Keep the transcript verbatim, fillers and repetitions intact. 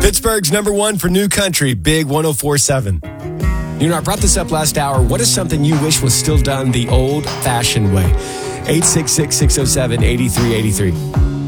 Pittsburgh's number one for new country, Big one oh four point seven. You know, I brought this up last hour. What is something you wish was still done the old-fashioned way? eight six six, six oh seven, eight three eight three.